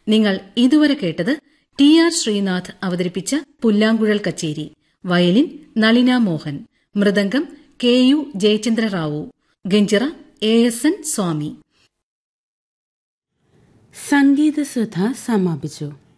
നിങ്ങൾ ഇതുവരെ കേട്ടത് ടി ആർ ശ്രീനാഥ് അവതരിപ്പിച്ച പുല്ലാങ്കുഴൽ കച്ചേരി. Violin Nalina Mohan, mridangam K U Jayachandra Rao, ganjira ASN സ്വാമി. സംഗീതസുധ സമാപിച്ചു.